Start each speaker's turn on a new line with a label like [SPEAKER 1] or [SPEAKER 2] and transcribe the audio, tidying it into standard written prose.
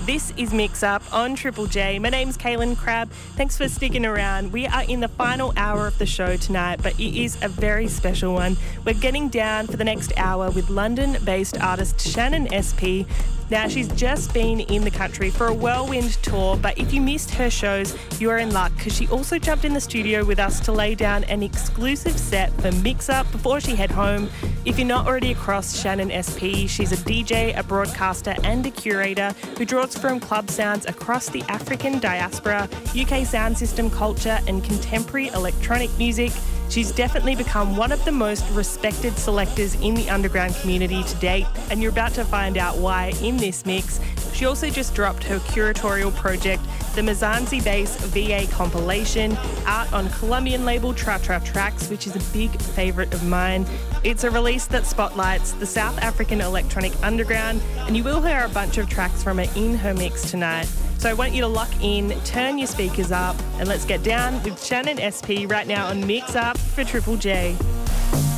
[SPEAKER 1] This is Mix Up on Triple J. My name's Kaylin Crabb. Thanks for sticking around. We are in the final hour of the show tonight, but it is a very special one. We're getting down for the next hour with London-based artist Shannon SP. Now, she's just been in the country for a whirlwind tour, but if you missed her shows, you are in luck because she also jumped in the studio with us to lay down an exclusive set for Mix Up before she head home. If you're not already across Shannon SP, she's a DJ, a broadcaster and a curator who draws from club sounds across the African diaspora, UK sound system culture and contemporary electronic music. She's definitely become one of the most respected selectors in the underground community to date, and you're about to find out why in this mix. She also just dropped her curatorial project, the Mzansi Bass VA compilation, out on Colombian label Tra Tra Tracks, which is a big favourite of mine. It's a release that spotlights the South African electronic underground, and you will hear a bunch of tracks from her in her mix tonight. So I want you to lock in, turn your speakers up, and let's get down with Shannon SP right now on Mix Up for Triple J.